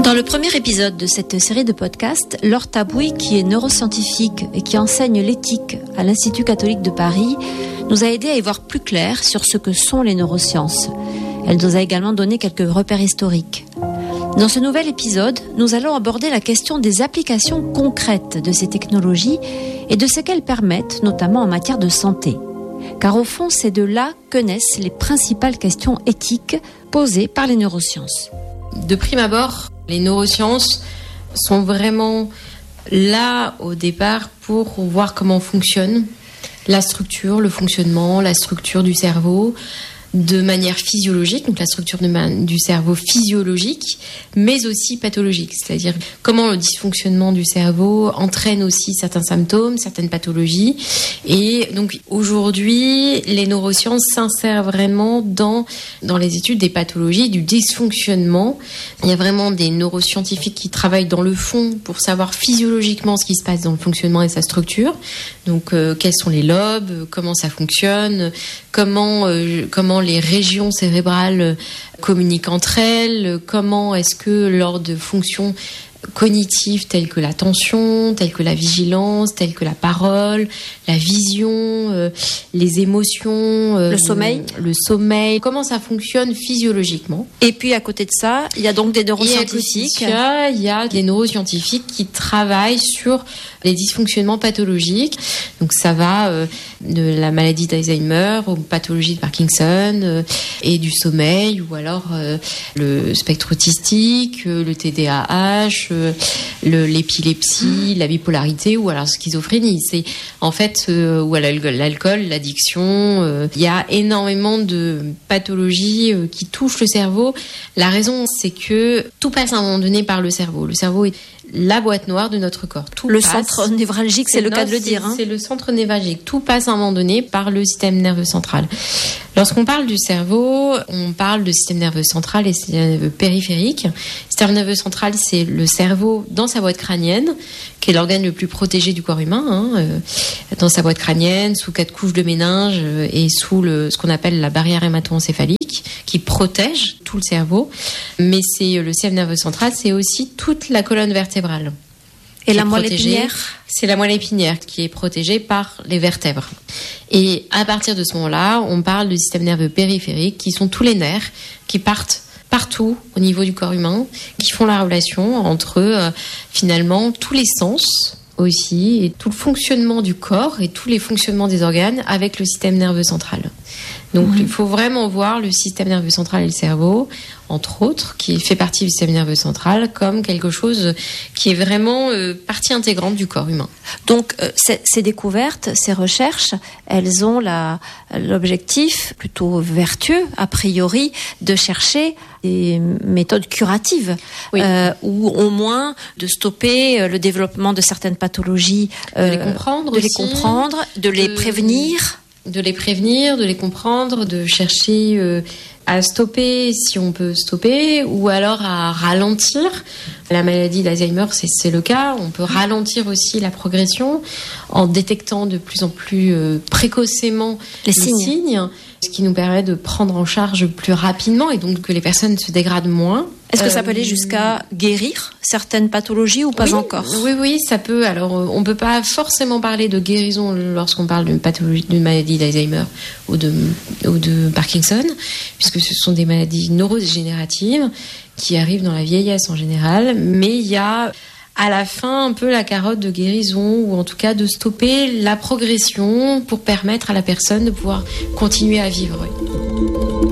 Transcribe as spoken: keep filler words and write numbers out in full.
Dans le premier épisode de cette série de podcasts, Laure Tabouy, qui est neuroscientifique et qui enseigne l'éthique à l'Institut catholique de Paris, nous a aidé à y voir plus clair sur ce que sont les neurosciences. Elle nous a également donné quelques repères historiques. Dans ce nouvel épisode, nous allons aborder la question des applications concrètes de ces technologies et de ce qu'elles permettent, notamment en matière de santé. Car au fond, c'est de là que naissent les principales questions éthiques posées par les neurosciences. De prime abord, les neurosciences sont vraiment là au départ pour voir comment fonctionne la structure, le fonctionnement, la structure du cerveau de manière physiologique, donc la structure de ma- du cerveau physiologique, mais aussi pathologique, c'est-à-dire comment le dysfonctionnement du cerveau entraîne aussi certains symptômes, certaines pathologies. Et donc aujourd'hui, les neurosciences s'insèrent vraiment dans, dans les études des pathologies, du dysfonctionnement. Il y a vraiment des neuroscientifiques qui travaillent dans le fond pour savoir physiologiquement ce qui se passe dans le fonctionnement et sa structure. Donc euh, quels sont les lobes, comment ça fonctionne, comment, euh, comment les régions cérébrales communiquent entre elles, comment est-ce que lors de fonctions cognitives telles que l'attention, telles que la vigilance, telles que la parole, la vision, euh, les émotions, euh, le sommeil, le sommeil, comment ça fonctionne physiologiquement. Et puis à côté de ça, il y a donc des neuroscientifiques. Et à côté de ça, il y a des neuroscientifiques qui travaillent sur les dysfonctionnements pathologiques. Donc ça va euh, de la maladie d'Alzheimer aux pathologies de Parkinson euh, et du sommeil, ou alors euh, le spectre autistique, euh, le T D A H, euh, le, l'épilepsie, la bipolarité ou alors la schizophrénie. C'est en fait euh, ou alors l'alcool, l'addiction. Euh, il y a énormément de pathologies euh, qui touchent le cerveau. La raison, c'est que tout passe à un moment donné par le cerveau. Le cerveau est la boîte noire de notre corps. Tout le passe. centre névralgique, c'est, c'est le non, cas de le dire. Hein. C'est le centre névralgique. Tout passe à un moment donné par le système nerveux central. Lorsqu'on parle du cerveau, on parle de système nerveux central et système nerveux périphérique. Le système nerveux central, c'est le cerveau dans sa boîte crânienne, qui est l'organe le plus protégé du corps humain, hein, euh, dans sa boîte crânienne, sous quatre couches de méninges euh, et sous le, ce qu'on appelle la barrière hémato-encéphalique, qui protège tout le cerveau. Mais c'est le système nerveux central, c'est aussi toute la colonne vertébrale. Et la moelle épinière ? C'est la moelle épinière qui est protégée par les vertèbres. Et à partir de ce moment-là, on parle du système nerveux périphérique, qui sont tous les nerfs qui partent partout au niveau du corps humain, qui font la relation entre euh, finalement tous les sens aussi, et tout le fonctionnement du corps et tous les fonctionnements des organes avec le système nerveux central. Donc mmh. il faut vraiment voir le système nerveux central et le cerveau, entre autres, qui fait partie du système nerveux central, comme quelque chose qui est vraiment euh, partie intégrante du corps humain. Donc euh, ces, ces découvertes, ces recherches, elles ont la, l'objectif plutôt vertueux, a priori, de chercher des méthodes curatives, oui. euh, ou au moins de stopper le développement de certaines pathologies, euh, de les comprendre, de aussi, les comprendre, de, de les prévenir. De les prévenir, de les comprendre, de chercher euh, à stopper si on peut stopper, ou alors à ralentir. La maladie d'Alzheimer, c'est, c'est le cas. On peut ralentir aussi la progression en détectant de plus en plus euh, précocement les, les signes. signes, ce qui nous permet de prendre en charge plus rapidement et donc que les personnes se dégradent moins. Est-ce que ça peut aller jusqu'à guérir certaines pathologies ou pas oui, encore ? Oui, oui, ça peut. Alors, on ne peut pas forcément parler de guérison lorsqu'on parle d'une pathologie, d'une maladie d'Alzheimer ou de, ou de Parkinson, puisque ce sont des maladies neurodégénératives qui arrivent dans la vieillesse en général. Mais il y a à la fin un peu la carotte de guérison, ou en tout cas de stopper la progression pour permettre à la personne de pouvoir continuer à vivre. Oui.